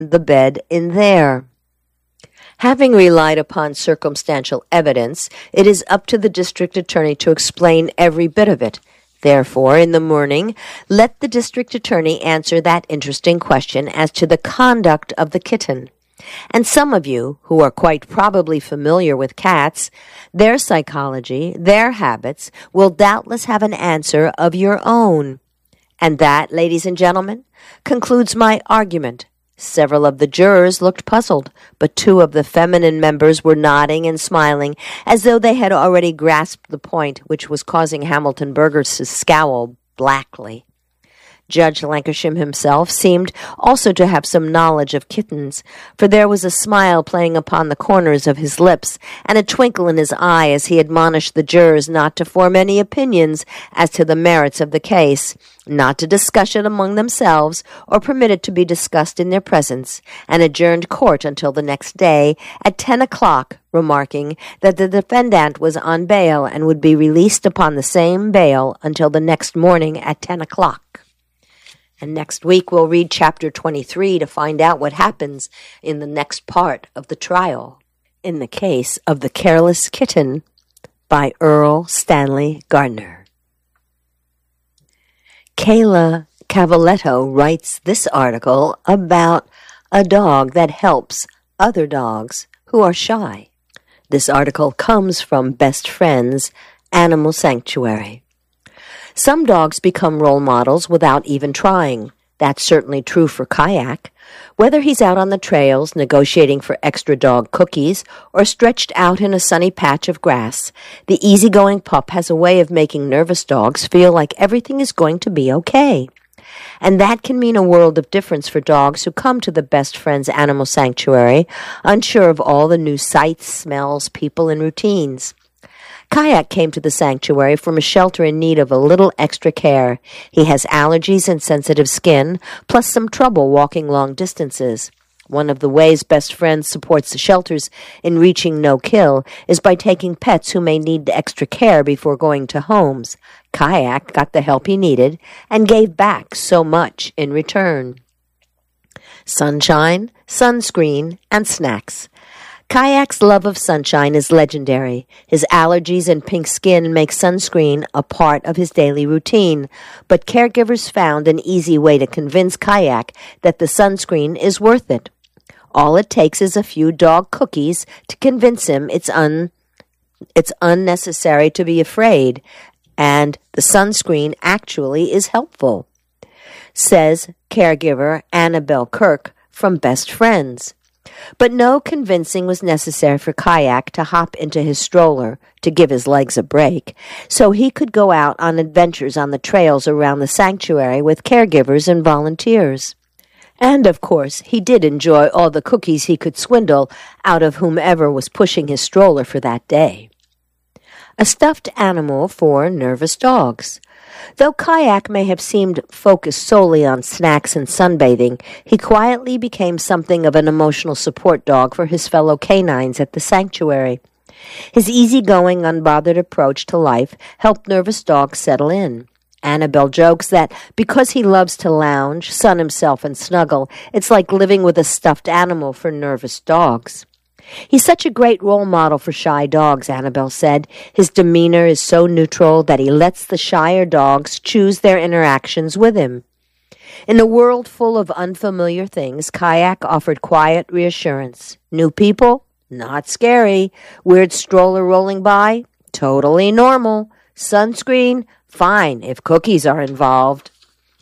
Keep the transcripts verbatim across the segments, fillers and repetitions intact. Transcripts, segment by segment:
the bed in there. Having relied upon circumstantial evidence, it is up to the district attorney to explain every bit of it. Therefore, in the morning, let the district attorney answer that interesting question as to the conduct of the kitten. And some of you, who are quite probably familiar with cats, their psychology, their habits, will doubtless have an answer of your own. And that, ladies and gentlemen, concludes my argument. Several of the jurors looked puzzled, but two of the feminine members were nodding and smiling as though they had already grasped the point, which was causing Hamilton Burgers to scowl blackly. Judge Lancashire himself seemed also to have some knowledge of kittens, for there was a smile playing upon the corners of his lips and a twinkle in his eye as he admonished the jurors not to form any opinions as to the merits of the case, not to discuss it among themselves or permit it to be discussed in their presence, and adjourned court until the next day at ten o'clock, remarking that the defendant was on bail and would be released upon the same bail until the next morning at ten o'clock. And next week we'll read chapter twenty-three to find out what happens in the next part of the trial, in the case of the Careless Kitten by Earl Stanley Gardner. Kayla Cavaletto writes this article about a dog that helps other dogs who are shy. This article comes from Best Friends Animal Sanctuary. Some dogs become role models without even trying. That's certainly true for Kayak. Whether he's out on the trails negotiating for extra dog cookies or stretched out in a sunny patch of grass, the easygoing pup has a way of making nervous dogs feel like everything is going to be okay. And that can mean a world of difference for dogs who come to the Best Friends Animal Sanctuary, unsure of all the new sights, smells, people, and routines. Kayak came to the sanctuary from a shelter in need of a little extra care. He has allergies and sensitive skin, plus some trouble walking long distances. One of the ways Best Friends supports the shelters in reaching no-kill is by taking pets who may need extra care before going to homes. Kayak got the help he needed and gave back so much in return. Sunshine, sunscreen, and snacks. Kayak's love of sunshine is legendary. His allergies and pink skin make sunscreen a part of his daily routine, but caregivers found an easy way to convince Kayak that the sunscreen is worth it. All it takes is a few dog cookies to convince him it's un it's unnecessary to be afraid, and the sunscreen actually is helpful, says caregiver Annabelle Kirk from Best Friends. But no convincing was necessary for Kayak to hop into his stroller to give his legs a break, so he could go out on adventures on the trails around the sanctuary with caregivers and volunteers. And, of course, he did enjoy all the cookies he could swindle out of whomever was pushing his stroller for that day. A stuffed animal for nervous dogs. Though Kayak may have seemed focused solely on snacks and sunbathing, he quietly became something of an emotional support dog for his fellow canines at the sanctuary. His easygoing, unbothered approach to life helped nervous dogs settle in. Annabelle jokes that because he loves to lounge, sun himself, and snuggle, it's like living with a stuffed animal for nervous dogs. He's such a great role model for shy dogs, Annabelle said. His demeanor is so neutral that he lets the shyer dogs choose their interactions with him. In a world full of unfamiliar things, Kayak offered quiet reassurance. New people? Not scary. Weird stroller rolling by? Totally normal. Sunscreen? Fine, if cookies are involved.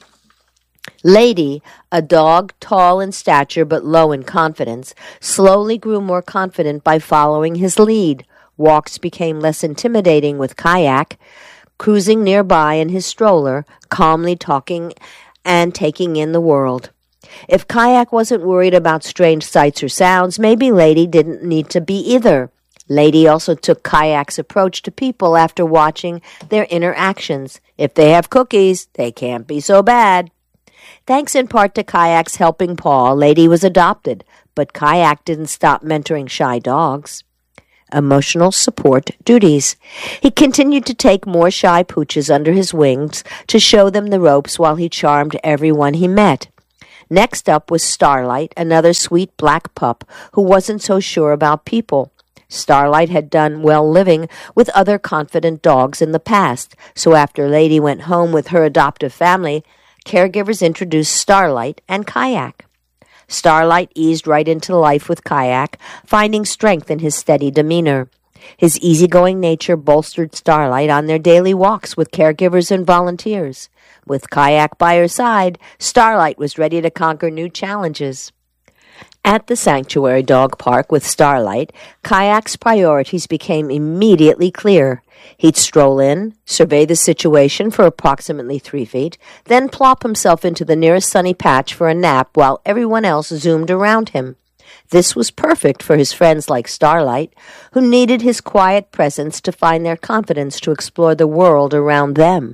Lady, a dog tall in stature but low in confidence, slowly grew more confident by following his lead. Walks became less intimidating with Kayak, cruising nearby in his stroller, calmly talking and taking in the world. If Kayak wasn't worried about strange sights or sounds, maybe Lady didn't need to be either. Lady also took Kayak's approach to people after watching their interactions. If they have cookies, they can't be so bad. Thanks in part to Kayak's helping paw, Lady was adopted, but Kayak didn't stop mentoring shy dogs. Emotional support duties. He continued to take more shy pooches under his wings to show them the ropes while he charmed everyone he met. Next up was Starlight, another sweet black pup who wasn't so sure about people. Starlight had done well living with other confident dogs in the past, so after Lady went home with her adoptive family, caregivers introduced Starlight and Kayak. Starlight eased right into life with Kayak, finding strength in his steady demeanor. His easygoing nature bolstered Starlight on their daily walks with caregivers and volunteers. With Kayak by her side, Starlight was ready to conquer new challenges. At the Sanctuary Dog Park with Starlight, Kayak's priorities became immediately clear. He'd stroll in, survey the situation for approximately three feet, then plop himself into the nearest sunny patch for a nap while everyone else zoomed around him. This was perfect for his friends like Starlight, who needed his quiet presence to find their confidence to explore the world around them.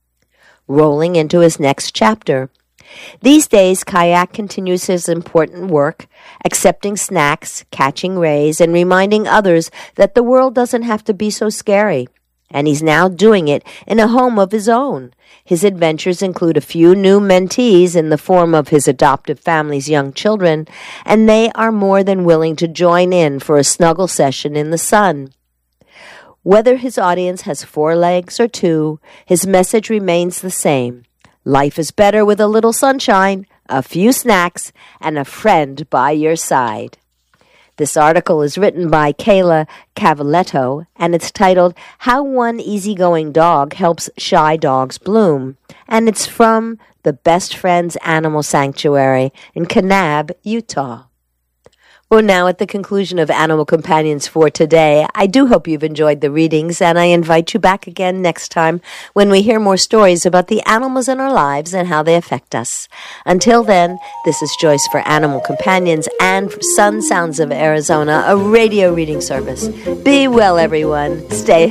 Rolling into his next chapter. These days, Kayak continues his important work, accepting snacks, catching rays, and reminding others that the world doesn't have to be so scary. And he's now doing it in a home of his own. His adventures include a few new mentees in the form of his adoptive family's young children, and they are more than willing to join in for a snuggle session in the sun. Whether his audience has four legs or two, his message remains the same. Life is better with a little sunshine, a few snacks, and a friend by your side. This article is written by Kayla Cavaletto, and it's titled, How One Easygoing Dog Helps Shy Dogs Bloom, and it's from the Best Friends Animal Sanctuary in Kanab, Utah. We're now at the conclusion of Animal Companions for today. I do hope you've enjoyed the readings, and I invite you back again next time when we hear more stories about the animals in our lives and how they affect us. Until then, this is Joyce for Animal Companions and for Sun Sounds of Arizona, a radio reading service. Be well, everyone. Stay